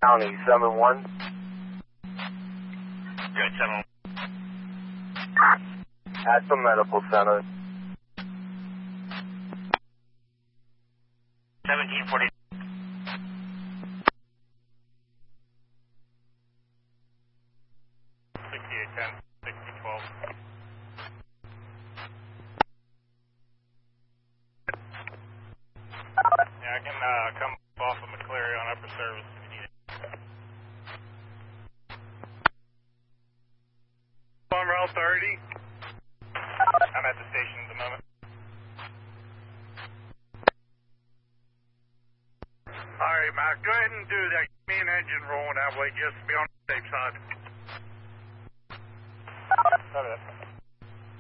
County 7-1. Good, 7-1. At the medical center. 1740. Yeah, I can come off of McCleary on upper service if you need it. On Route 30. I'm at the station at the moment. Alright, Mac, go ahead and do that. Give me an engine rolling that way just to be on the safe side. Sorry.